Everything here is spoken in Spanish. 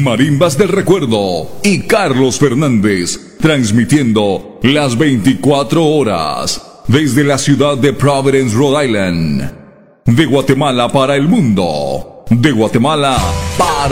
Marimbas del Recuerdo y Carlos Fernández, transmitiendo las 24 horas desde la ciudad de Providence, Rhode Island. De Guatemala para el mundo. De Guatemala para